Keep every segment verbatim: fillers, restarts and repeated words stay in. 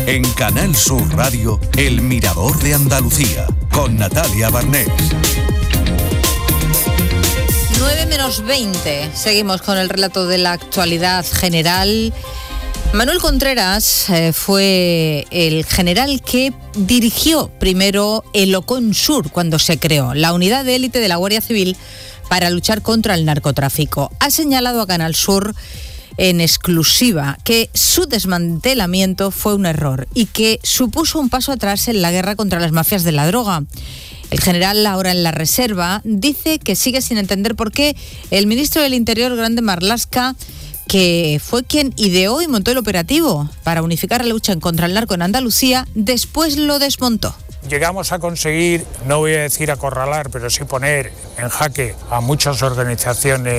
En Canal Sur Radio, El Mirador de Andalucía, con Natalia Barnés. nueve menos veinte. Seguimos con el relato de la actualidad general. Manuel Contreras eh, fue el general que dirigió primero el OCONSUR cuando se creó, la unidad de élite de la Guardia Civil para luchar contra el narcotráfico. Ha señalado a Canal Sur en exclusiva que su desmantelamiento fue un error y que supuso un paso atrás en la guerra contra las mafias de la droga. El general, ahora en la reserva, dice que sigue sin entender por qué el ministro del Interior, Grande Marlaska, que fue quien ideó y montó el operativo para unificar la lucha contra el narco en Andalucía, después lo desmontó. Llegamos a conseguir, no voy a decir acorralar, pero sí poner en jaque a muchas organizaciones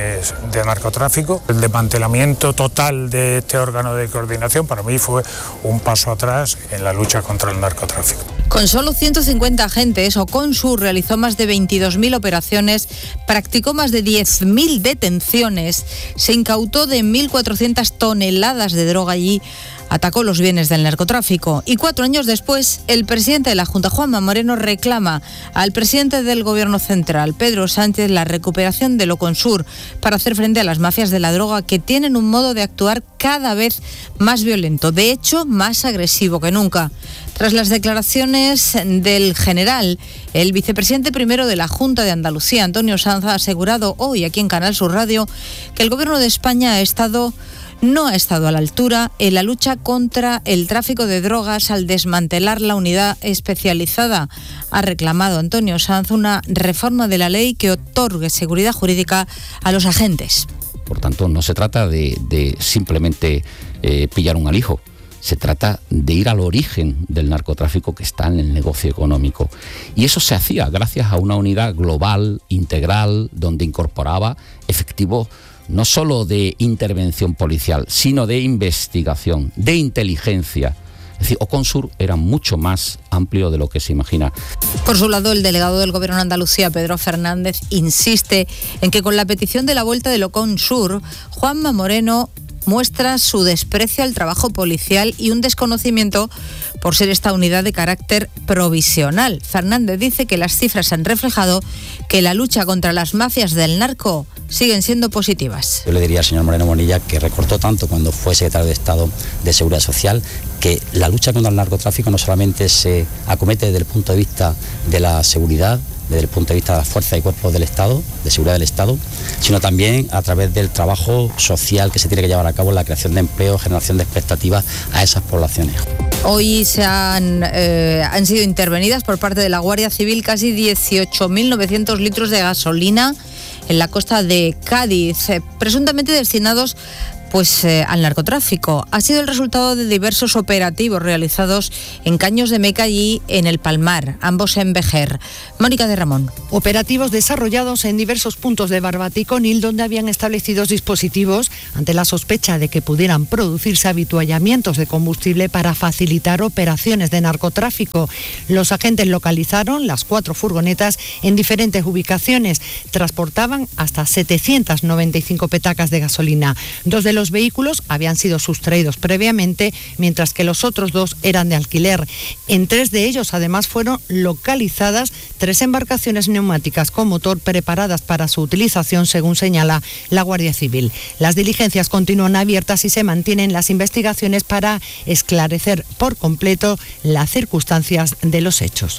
de narcotráfico. El desmantelamiento total de este órgano de coordinación para mí fue un paso atrás en la lucha contra el narcotráfico. Con solo ciento cincuenta agentes, OCONSUR realizó más de veintidós mil operaciones, practicó más de diez mil detenciones, se incautó de mil cuatrocientas toneladas de droga allí, atacó los bienes del narcotráfico y cuatro años después el presidente de la Junta, Juanma Moreno, reclama al presidente del Gobierno Central, Pedro Sánchez, la recuperación del OCONSUR para hacer frente a las mafias de la droga que tienen un modo de actuar cada vez más violento, de hecho más agresivo que nunca. Tras las declaraciones del general, el vicepresidente primero de la Junta de Andalucía, Antonio Sanz, ha asegurado hoy aquí en Canal Sur Radio que el Gobierno de España ha estado... no ha estado a la altura en la lucha contra el tráfico de drogas al desmantelar la unidad especializada. Ha reclamado Antonio Sanz una reforma de la ley que otorgue seguridad jurídica a los agentes. Por tanto, no se trata de, de simplemente eh, pillar un alijo. Se trata de ir al origen del narcotráfico que está en el negocio económico. Y eso se hacía gracias a una unidad global, integral, donde incorporaba efectivos no solo de intervención policial, sino de investigación, de inteligencia. Es decir, OCONSUR era mucho más amplio de lo que se imagina. Por su lado, el delegado del Gobierno de Andalucía, Pedro Fernández, insiste en que con la petición de la vuelta del OCONSUR, Juanma Moreno muestra su desprecio al trabajo policial y un desconocimiento por ser esta unidad de carácter provisional. Fernández dice que las cifras han reflejado que la lucha contra las mafias del narco siguen siendo positivas. Yo le diría al señor Moreno Bonilla, que recortó tanto cuando fue secretario de Estado de Seguridad Social, que la lucha contra el narcotráfico no solamente se acomete desde el punto de vista de la seguridad, desde el punto de vista de las fuerzas y cuerpos del Estado, de seguridad del Estado, sino también a través del trabajo social que se tiene que llevar a cabo en la creación de empleo, generación de expectativas a esas poblaciones. Hoy se han, eh, han sido intervenidas por parte de la Guardia Civil casi dieciocho mil novecientos litros de gasolina en la costa de Cádiz, eh, presuntamente destinados pues eh, al narcotráfico. Ha sido el resultado de diversos operativos realizados en Caños de Meca y en el Palmar, ambos en Vejer. Mónica de Ramón. Operativos desarrollados en diversos puntos de Barbate y Conil, donde habían establecidos dispositivos ante la sospecha de que pudieran producirse habituallamientos de combustible para facilitar operaciones de narcotráfico. Los agentes localizaron las cuatro furgonetas en diferentes ubicaciones. Transportaban hasta setecientas noventa y cinco petacas de gasolina. Dos de los Los vehículos habían sido sustraídos previamente, mientras que los otros dos eran de alquiler. En tres de ellos, además, fueron localizadas tres embarcaciones neumáticas con motor preparadas para su utilización, según señala la Guardia Civil. Las diligencias continúan abiertas y se mantienen las investigaciones para esclarecer por completo las circunstancias de los hechos.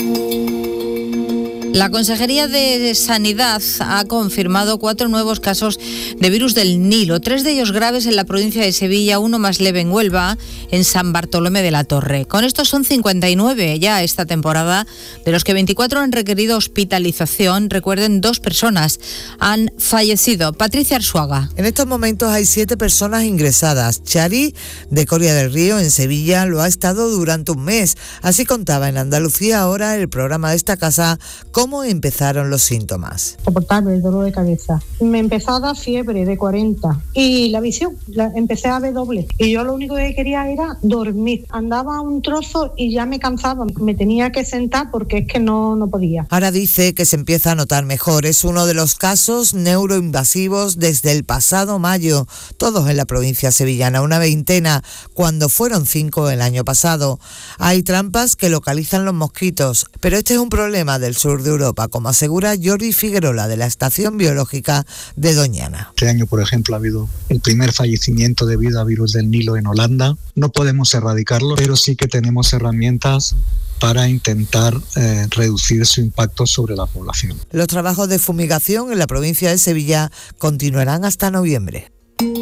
La Consejería de Sanidad ha confirmado cuatro nuevos casos de virus del Nilo, tres de ellos graves en la provincia de Sevilla, uno más leve en Huelva, en San Bartolomé de la Torre. Con estos son cincuenta y nueve ya esta temporada, de los que veinticuatro han requerido hospitalización. Recuerden, dos personas han fallecido. Patricia Arzuaga. En estos momentos hay siete personas ingresadas. Chari, de Coria del Río, en Sevilla, lo ha estado durante un mes. Así contaba en Andalucía Ahora el programa de esta casa ¿Cómo empezaron los síntomas? Soportable el dolor de cabeza. Me empezó a dar fiebre de cuarenta y la visión, la, empecé a ver doble. Y yo lo único que quería era dormir. Andaba un trozo y ya me cansaba. Me tenía que sentar porque es que no, no podía. Ahora dice que se empieza a notar mejor. Es uno de los casos neuroinvasivos desde el pasado mayo. Todos en la provincia sevillana, una veintena, cuando fueron cinco el año pasado. Hay trampas que localizan los mosquitos, pero este es un problema del sur de Europa, como asegura Jordi Figuerola de la Estación Biológica de Doñana. Este año, por ejemplo, ha habido el primer fallecimiento debido a virus del Nilo en Holanda. No podemos erradicarlo, pero sí que tenemos herramientas para intentar eh, reducir su impacto sobre la población. Los trabajos de fumigación en la provincia de Sevilla continuarán hasta noviembre.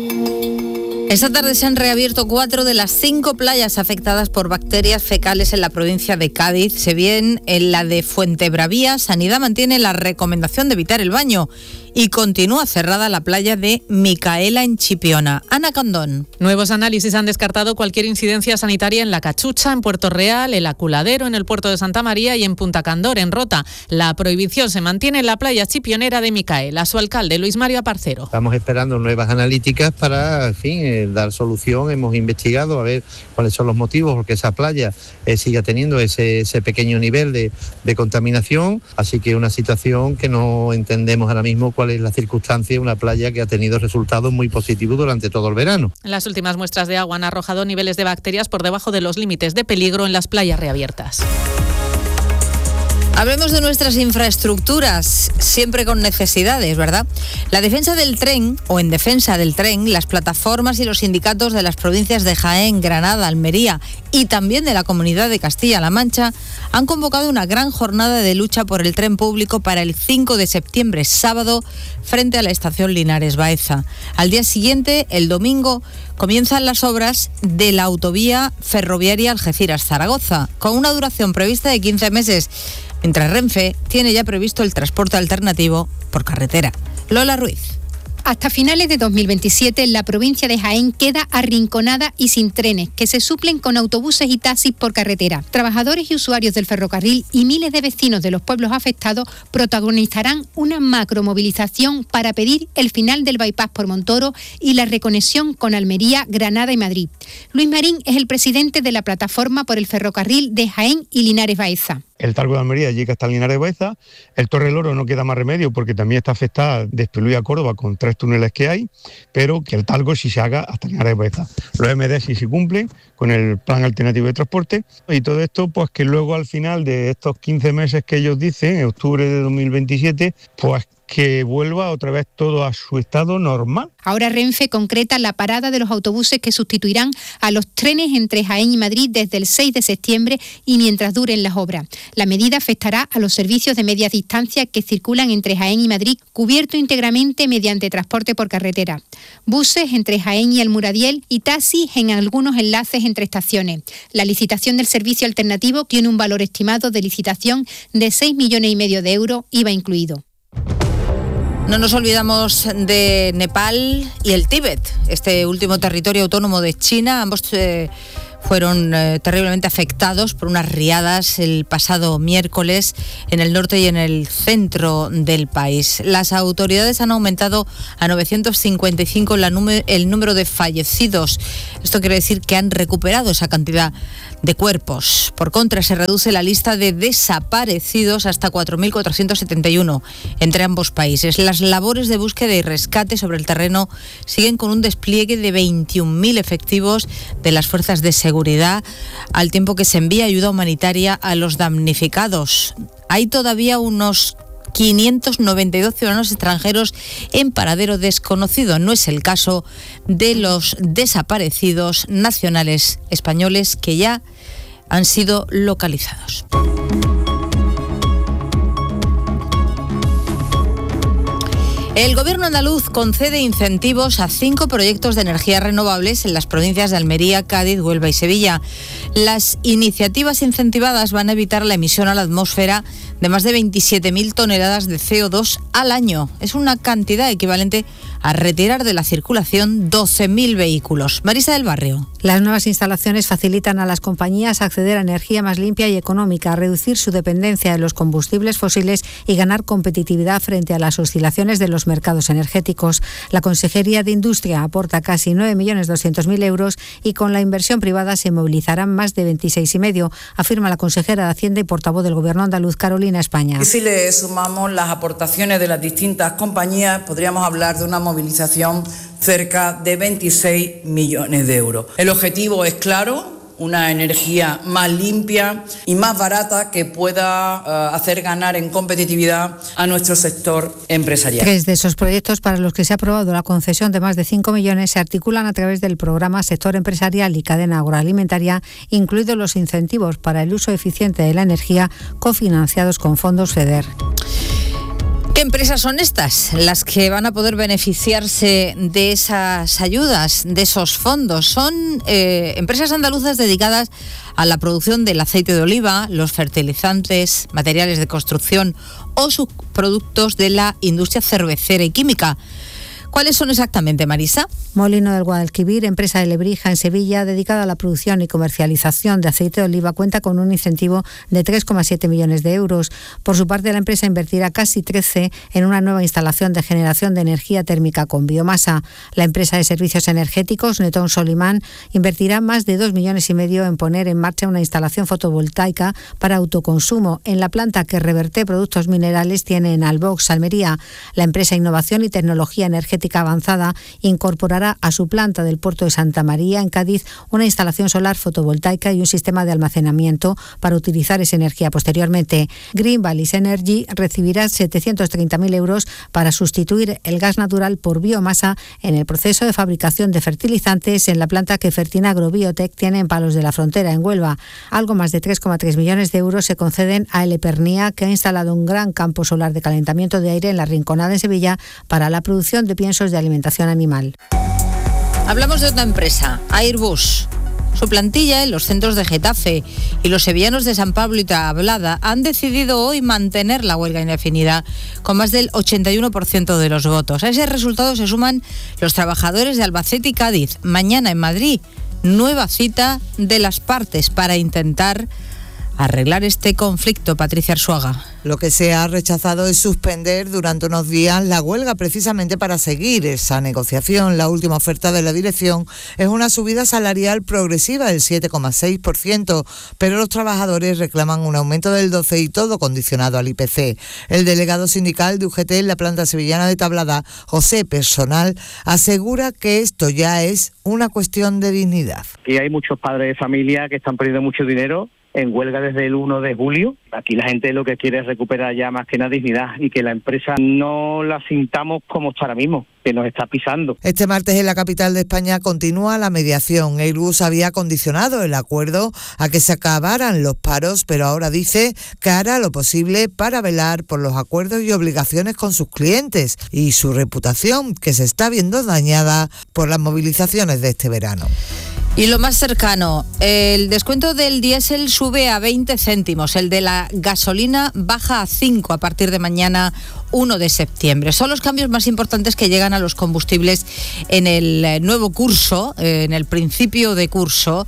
Esta tarde se han reabierto cuatro de las cinco playas afectadas por bacterias fecales en la provincia de Cádiz. Se bien en la de Fuentebravía, Sanidad mantiene la recomendación de evitar el baño y continúa cerrada la playa de Micaela en Chipiona. Ana Candón. Nuevos análisis han descartado cualquier incidencia sanitaria en La Cachucha, en Puerto Real, El Aculadero, en el puerto de Santa María y en Punta Candor, en Rota. La prohibición se mantiene en la playa chipionera de Micaela. Su alcalde, Luis Mario Aparcero. Estamos esperando nuevas analíticas para, en fin, eh, dar solución. Hemos investigado a ver cuáles son los motivos porque esa playa eh, siga teniendo ese, ese pequeño nivel de, de contaminación. Así que una situación que no entendemos ahora mismo cuál es la circunstancia de una playa que ha tenido resultados muy positivos durante todo el verano. Las últimas muestras de agua han arrojado niveles de bacterias por debajo de los límites de peligro en las playas reabiertas. Hablemos de nuestras infraestructuras, siempre con necesidades, ¿verdad? La defensa del tren, o en defensa del tren, las plataformas y los sindicatos de las provincias de Jaén, Granada, Almería y también de la Comunidad de Castilla-La Mancha han convocado una gran jornada de lucha por el tren público para el cinco de septiembre, sábado, frente a la estación Linares Baeza. Al día siguiente, el domingo, comienzan las obras de la autovía ferroviaria Algeciras-Zaragoza, con una duración prevista de quince meses. Mientras Renfe tiene ya previsto el transporte alternativo por carretera. Lola Ruiz. Hasta finales de dos mil veintisiete, la provincia de Jaén queda arrinconada y sin trenes, que se suplen con autobuses y taxis por carretera. Trabajadores y usuarios del ferrocarril y miles de vecinos de los pueblos afectados protagonizarán una macromovilización para pedir el final del bypass por Montoro y la reconexión con Almería, Granada y Madrid. Luis Marín es el presidente de la plataforma por el ferrocarril de Jaén y Linares Baeza. El Talgo de Almería llega hasta Linares Baeza, el Torre Loro no queda más remedio porque también está afectada de Espelú a Córdoba con tres túneles que hay, pero que el Talgo sí se haga hasta Linares Baeza. Los M D sí se cumplen con el plan alternativo de transporte y todo esto pues que luego al final de estos quince meses que ellos dicen, en octubre de dos mil veintisiete, pues que vuelva otra vez todo a su estado normal. Ahora Renfe concreta la parada de los autobuses que sustituirán a los trenes entre Jaén y Madrid desde el seis de septiembre y mientras duren las obras. La medida afectará a los servicios de media distancia que circulan entre Jaén y Madrid, cubierto íntegramente mediante transporte por carretera. Buses entre Jaén y El Muradiel y taxis en algunos enlaces entre estaciones. La licitación del servicio alternativo tiene un valor estimado de licitación de seis millones y medio de euros, I V A incluido. No nos olvidamos de Nepal y el Tíbet, este último territorio autónomo de China. Ambos eh, fueron eh, terriblemente afectados por unas riadas el pasado miércoles en el norte y en el centro del país. Las autoridades han aumentado a novecientos cincuenta y cinco la nume- el número de fallecidos. Esto quiere decir que han recuperado esa cantidad de cuerpos. Por contra, se reduce la lista de desaparecidos hasta cuatro mil cuatrocientos setenta y uno entre ambos países. Las labores de búsqueda y rescate sobre el terreno siguen con un despliegue de veintiún mil efectivos de las fuerzas de seguridad, al tiempo que se envía ayuda humanitaria a los damnificados. Hay todavía unos quinientos noventa y dos ciudadanos extranjeros en paradero desconocido. No es el caso de los desaparecidos nacionales españoles que ya han sido localizados. El Gobierno andaluz concede incentivos a cinco proyectos de energías renovables en las provincias de Almería, Cádiz, Huelva y Sevilla. Las iniciativas incentivadas van a evitar la emisión a la atmósfera de más de veintisiete mil toneladas de C O dos al año. Es una cantidad equivalente a retirar de la circulación doce mil vehículos. Marisa del Barrio. Las nuevas instalaciones facilitan a las compañías acceder a energía más limpia y económica, reducir su dependencia de los combustibles fósiles y ganar competitividad frente a las oscilaciones de los mercados energéticos. La Consejería de Industria aporta casi nueve millones doscientos mil euros y con la inversión privada se movilizarán más de veintiséis y medio, afirma la consejera de Hacienda y portavoz del Gobierno andaluz, Carolina España. Y si le sumamos las aportaciones de las distintas compañías, podríamos hablar de una movilización cerca de veintiséis millones de euros. El objetivo es claro: una energía más limpia y más barata que pueda uh, hacer ganar en competitividad a nuestro sector empresarial. Tres de esos proyectos para los que se ha aprobado la concesión de más de cinco millones se articulan a través del programa Sector Empresarial y Cadena Agroalimentaria, incluidos los incentivos para el uso eficiente de la energía cofinanciados con fondos FEDER. ¿Qué empresas son estas las que van a poder beneficiarse de esas ayudas, de esos fondos? Son eh, empresas andaluzas dedicadas a la producción del aceite de oliva, los fertilizantes, materiales de construcción o subproductos de la industria cervecera y química. ¿Cuáles son exactamente, Marisa? Molino del Guadalquivir, empresa de Lebrija en Sevilla, dedicada a la producción y comercialización de aceite de oliva, cuenta con un incentivo de tres coma siete millones de euros. Por su parte, la empresa invertirá casi trece en una nueva instalación de generación de energía térmica con biomasa. La empresa de servicios energéticos, Netón Solimán, invertirá más de dos millones y medio en poner en marcha una instalación fotovoltaica para autoconsumo en la planta que reverte productos minerales tiene en Albox, Almería. La empresa Innovación y Tecnología Energética Avanzada incorporará a su planta del puerto de Santa María, en Cádiz, una instalación solar fotovoltaica y un sistema de almacenamiento para utilizar esa energía posteriormente. Green Valleys Energy recibirá setecientos treinta mil euros para sustituir el gas natural por biomasa en el proceso de fabricación de fertilizantes en la planta que Fertina Agrobiotech tiene en Palos de la Frontera, en Huelva. Algo más de tres coma tres millones de euros se conceden a Elepernía, que ha instalado un gran campo solar de calentamiento de aire en la Rinconada, en Sevilla, para la producción de piensos de alimentación animal. Hablamos de otra empresa, Airbus. Su plantilla en los centros de Getafe y los sevillanos de San Pablo y Tablada han decidido hoy mantener la huelga indefinida con más del ochenta y uno por ciento de los votos. A ese resultado se suman los trabajadores de Albacete y Cádiz. Mañana en Madrid, nueva cita de las partes para intentar arreglar este conflicto. Patricia Arzuaga. Lo que se ha rechazado es suspender durante unos días la huelga, precisamente para seguir esa negociación. La última oferta de la dirección es una subida salarial progresiva del siete coma seis por ciento, pero los trabajadores reclaman un aumento del doce por ciento y todo condicionado al I P C. El delegado sindical de U G T en la planta sevillana de Tablada, José Personal, asegura que esto ya es una cuestión de dignidad. Y hay muchos padres de familia que están perdiendo mucho dinero en huelga desde el uno de julio. Aquí la gente lo que quiere es recuperar ya más que nada dignidad y que la empresa no la sintamos como está ahora mismo, que nos está pisando. Este martes en la capital de España continúa la mediación. Airbus había condicionado el acuerdo a que se acabaran los paros, pero ahora dice que hará lo posible para velar por los acuerdos y obligaciones con sus clientes y su reputación, que se está viendo dañada por las movilizaciones de este verano. Y lo más cercano, el descuento del diésel sube a veinte céntimos, el de la gasolina baja a cinco a partir de mañana uno de septiembre. Son los cambios más importantes que llegan a los combustibles en el nuevo curso, en el principio de curso,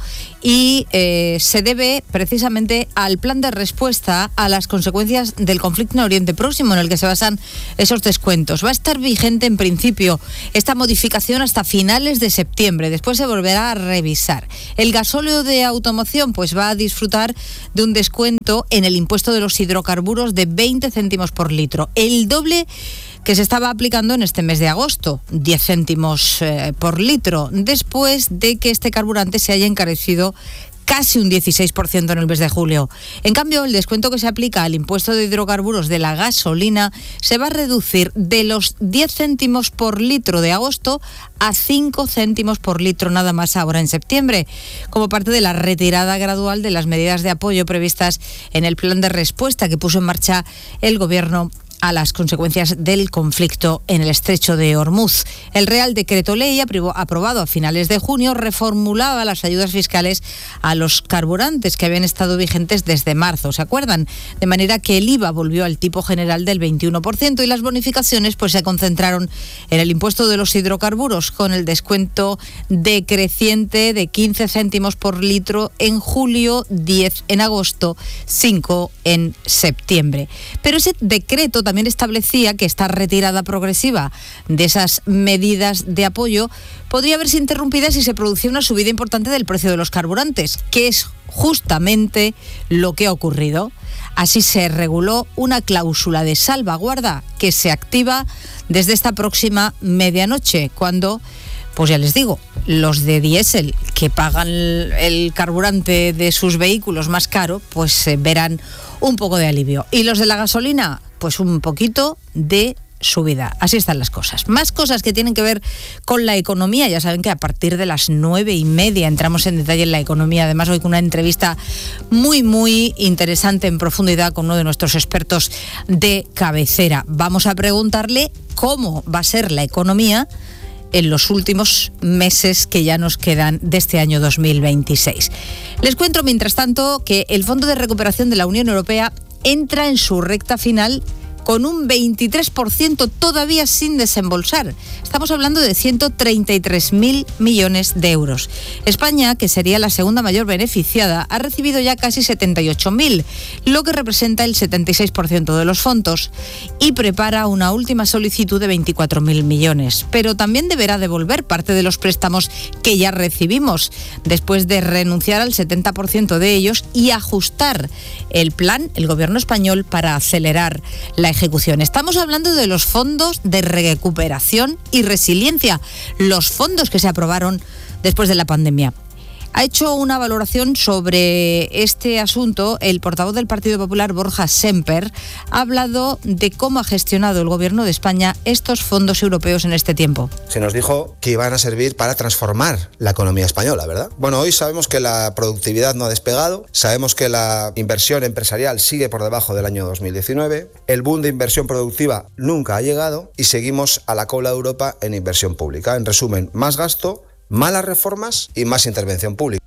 y eh, se debe precisamente al plan de respuesta a las consecuencias del conflicto en Oriente Próximo, en el que se basan esos descuentos. Va a estar vigente en principio esta modificación hasta finales de septiembre, después se volverá a revisar. El gasóleo de automoción pues va a disfrutar de un descuento en el impuesto de los hidrocarburos de veinte céntimos por litro, el doble que se estaba aplicando en este mes de agosto, diez céntimos eh, por litro, después de que este carburante se haya encarecido casi un dieciséis por ciento en el mes de julio. En cambio, el descuento que se aplica al impuesto de hidrocarburos de la gasolina se va a reducir de los diez céntimos por litro de agosto a cinco céntimos por litro nada más ahora en septiembre, como parte de la retirada gradual de las medidas de apoyo previstas en el plan de respuesta que puso en marcha el Gobierno a las consecuencias del conflicto en el estrecho de Hormuz. El Real Decreto Ley, aprobado a finales de junio, reformulaba las ayudas fiscales a los carburantes que habían estado vigentes desde marzo, ¿se acuerdan? De manera que el I V A volvió al tipo general del veintiuno por ciento y las bonificaciones pues se concentraron en el impuesto de los hidrocarburos, con el descuento decreciente de quince céntimos por litro en julio, diez en agosto, cinco en septiembre. Pero ese decreto también establecía que esta retirada progresiva de esas medidas de apoyo podría verse interrumpida si se producía una subida importante del precio de los carburantes, que es justamente lo que ha ocurrido. Así se reguló una cláusula de salvaguarda que se activa desde esta próxima medianoche, cuando, pues ya les digo, los de diésel que pagan el carburante de sus vehículos más caro, pues eh, verán un poco de alivio. Y los de la gasolina, pues un poquito de subida. Así están las cosas. Más cosas que tienen que ver con la economía. Ya saben que a partir de las nueve y media entramos en detalle en la economía. Además, hoy con una entrevista muy, muy interesante en profundidad con uno de nuestros expertos de cabecera. Vamos a preguntarle cómo va a ser la economía en los últimos meses que ya nos quedan de este año dos mil veintiséis. Les cuento, mientras tanto, que el Fondo de Recuperación de la Unión Europea entra en su recta final con un veintitrés por ciento todavía sin desembolsar. Estamos hablando de ciento treinta y tres mil millones de euros. España, que sería la segunda mayor beneficiada, ha recibido ya casi setenta y ocho mil, lo que representa el setenta y seis por ciento de los fondos, y prepara una última solicitud de veinticuatro mil millones. Pero también deberá devolver parte de los préstamos que ya recibimos, después de renunciar al setenta por ciento de ellos y ajustar el plan, el gobierno español, para acelerar la ejecución. Estamos hablando de los fondos de recuperación y resiliencia, los fondos que se aprobaron después de la pandemia. Ha hecho una valoración sobre este asunto el portavoz del Partido Popular, Borja Semper. Ha hablado de cómo ha gestionado el Gobierno de España estos fondos europeos en este tiempo. Se nos dijo que iban a servir para transformar la economía española, ¿verdad? Bueno, hoy sabemos que la productividad no ha despegado, sabemos que la inversión empresarial sigue por debajo del año dos mil diecinueve, el boom de inversión productiva nunca ha llegado y seguimos a la cola de Europa en inversión pública. En resumen, más gasto, malas reformas y más intervención pública.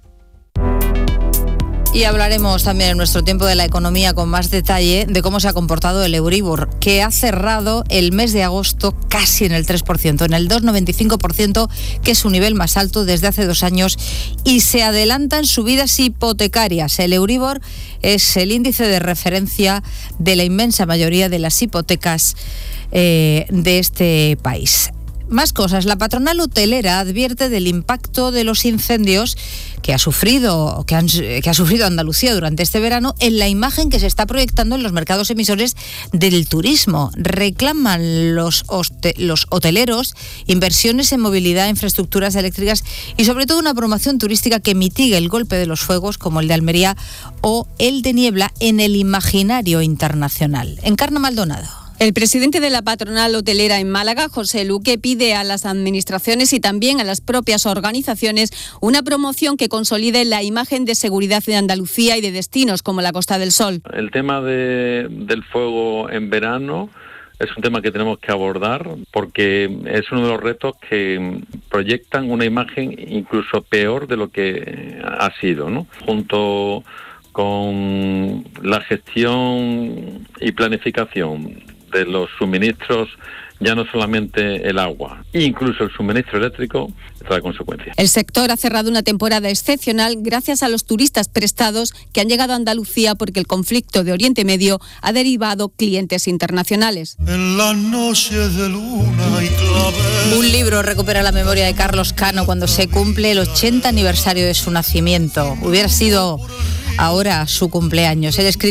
Y hablaremos también en nuestro tiempo de la economía con más detalle de cómo se ha comportado el Euribor, que ha cerrado el mes de agosto casi en el tres por ciento, en el dos coma noventa y cinco por ciento, que es su nivel más alto desde hace dos años, y se adelantan subidas hipotecarias. El Euribor es el índice de referencia de la inmensa mayoría de las hipotecas eh, de este país. Más cosas. La patronal hotelera advierte del impacto de los incendios que ha sufrido que, han, que ha sufrido Andalucía durante este verano en la imagen que se está proyectando en los mercados emisores del turismo. Reclaman los, hoste, los hoteleros inversiones en movilidad, infraestructuras eléctricas y sobre todo una promoción turística que mitigue el golpe de los fuegos como el de Almería o el de Niebla en el imaginario internacional. Encarna Maldonado. El presidente de la patronal hotelera en Málaga, José Luque, pide a las administraciones y también a las propias organizaciones una promoción que consolide la imagen de seguridad de Andalucía y de destinos como la Costa del Sol. El tema de, del fuego en verano es un tema que tenemos que abordar porque es uno de los retos que proyectan una imagen incluso peor de lo que ha sido, ¿no? Junto con la gestión y planificación de los suministros, ya no solamente el agua, incluso el suministro eléctrico, trae consecuencias. El sector ha cerrado una temporada excepcional gracias a los turistas prestados que han llegado a Andalucía porque el conflicto de Oriente Medio ha derivado clientes internacionales. En las noches de luna y clavel. Un libro recupera la memoria de Carlos Cano cuando se cumple el ochenta aniversario de su nacimiento. Hubiera sido ahora su cumpleaños. El escritor